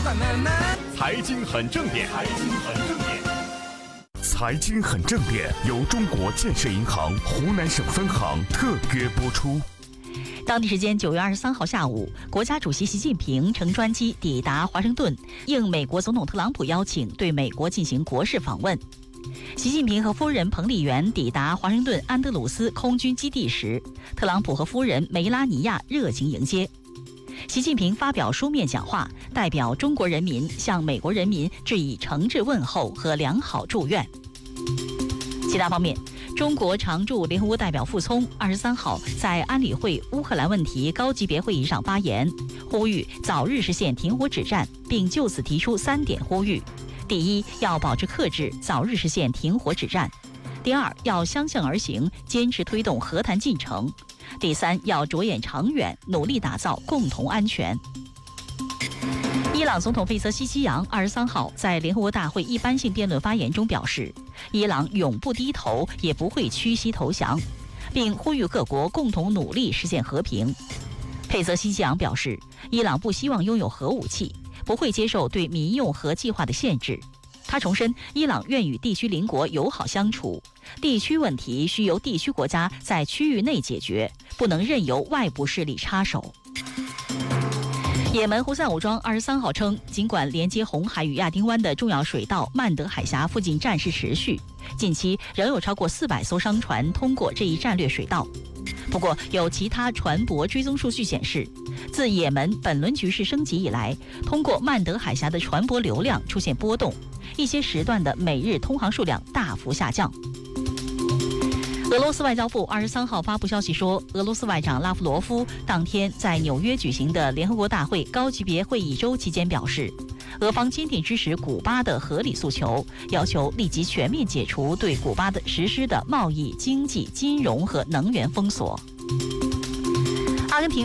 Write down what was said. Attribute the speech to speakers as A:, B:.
A: 财经很正点，
B: 财经很正点由中国建设银行湖南省分行特约播出。
C: 当地时间9月23号下午，国家主席习近平乘专机抵达华盛顿，应美国总统特朗普邀请，对美国进行国事访问。习近平和夫人彭丽媛抵达华盛顿安德鲁斯空军基地时，特朗普和夫人梅拉尼亚热情迎接。习近平发表书面讲话，代表中国人民向美国人民致以诚挚问候和良好祝愿。其他方面，中国常驻联合国代表傅聪23号在安理会乌克兰问题高级别会议上发言，呼吁早日实现停火止战，并就此提出3点呼吁：第一，要保持克制，早日实现停火止战；第二，要相向而行，坚持推动和谈进程；第三，要着眼长远，努力打造共同安全。伊朗总统费泽西基扬23号在联合国大会一般性辩论发言中表示，伊朗永不低头，也不会屈膝投降，并呼吁各国共同努力实现和平。佩泽西基扬表示，伊朗不希望拥有核武器，不会接受对民用核计划的限制。他重申，伊朗愿与地区邻国友好相处，地区问题需由地区国家在区域内解决，不能任由外部势力插手。也门胡塞武装23号称，尽管连接红海与亚丁湾的重要水道曼德海峡附近战事持续，近期仍有超过400艘商船通过这一战略水道。不过，有其他船舶追踪数据显示，自也门本轮局势升级以来，通过曼德海峡的船舶流量出现波动，一些时段的每日通航数量大幅下降。俄罗斯外交部23号发布消息说，俄罗斯外长拉夫罗夫当天在纽约举行的联合国大会高级别会议周期间表示，俄方坚定支持古巴的合理诉求，要求立即全面解除对古巴的实施的贸易、经济、金融和能源封锁。阿根廷